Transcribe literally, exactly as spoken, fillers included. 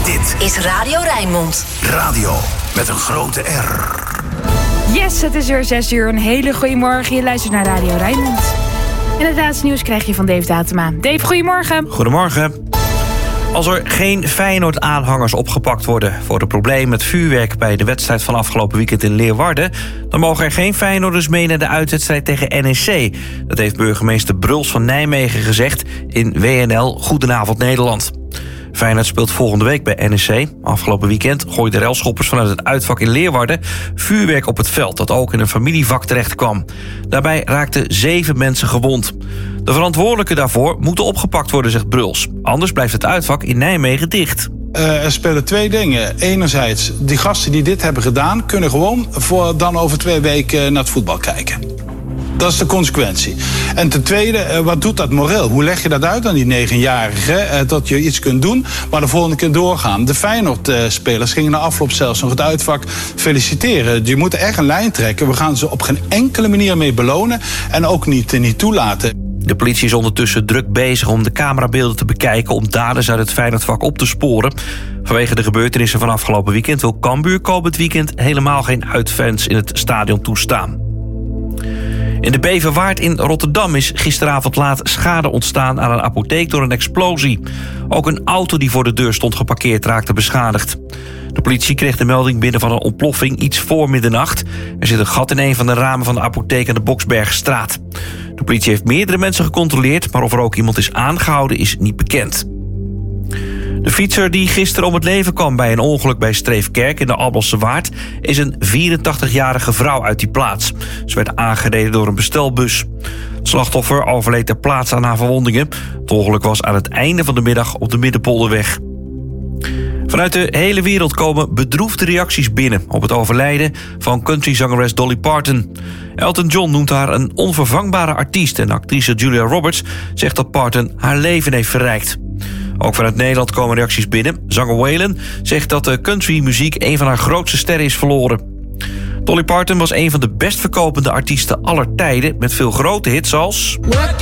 Dit is Radio Rijnmond. Radio met een grote R. Yes, het is weer zes uur. Een hele goede morgen. Je luistert naar Radio Rijnmond. En het laatste nieuws krijg je van Dave Datema. Dave, goedemorgen. Goedemorgen. Als er geen Feyenoord-aanhangers opgepakt worden voor het probleem met vuurwerk bij de wedstrijd van afgelopen weekend in Leeuwarden, dan mogen er geen Feyenoorders mee naar de uitwedstrijd tegen N E C. Dat heeft burgemeester Bruls van Nijmegen gezegd in W N L Goedenavond Nederland. Feyenoord speelt volgende week bij N E C. Afgelopen weekend gooiden relschoppers vanuit het uitvak in Leeuwarden vuurwerk op het veld dat ook in een familievak terecht kwam. Daarbij raakten zeven mensen gewond. De verantwoordelijken daarvoor moeten opgepakt worden, zegt Bruls. Anders blijft het uitvak in Nijmegen dicht. Uh, er spelen twee dingen. Enerzijds, die gasten die dit hebben gedaan kunnen gewoon voor dan over twee weken naar het voetbal kijken. Dat is de consequentie. En ten tweede, wat doet dat moreel? Hoe leg je dat uit aan die negenjarigen? Dat je iets kunt doen, maar de volgende keer doorgaan. De Feyenoord-spelers gingen na afloop zelfs nog het uitvak feliciteren. Je moet echt een lijn trekken. We gaan ze op geen enkele manier mee belonen en ook niet, niet toelaten. De politie is ondertussen druk bezig om de camerabeelden te bekijken om daders uit het Feyenoordvak op te sporen. Vanwege de gebeurtenissen van afgelopen weekend wil Cambuur komend weekend helemaal geen uitfans in het stadion toestaan. In de Beverwaard in Rotterdam is gisteravond laat schade ontstaan aan een apotheek door een explosie. Ook een auto die voor de deur stond geparkeerd raakte beschadigd. De politie kreeg de melding binnen van een ontploffing iets voor middernacht. Er zit een gat in een van de ramen van de apotheek aan de Boksbergstraat. De politie heeft meerdere mensen gecontroleerd, maar of er ook iemand is aangehouden is niet bekend. De fietser die gisteren om het leven kwam bij een ongeluk bij Streefkerk in de Albelse Waard is een vierentachtigjarige vrouw uit die plaats. Ze werd aangereden door een bestelbus. Het slachtoffer overleed ter plaatse aan haar verwondingen. Het ongeluk was aan het einde van de middag op de Middenpolderweg. Vanuit de hele wereld komen bedroefde reacties binnen op het overlijden van countryzangeres Dolly Parton. Elton John noemt haar een onvervangbare artiest en actrice Julia Roberts zegt dat Parton haar leven heeft verrijkt. Ook vanuit Nederland komen reacties binnen. Zanger Waylon zegt dat de countrymuziek een van haar grootste sterren is verloren. Dolly Parton was een van de best verkopende artiesten aller tijden met veel grote hits als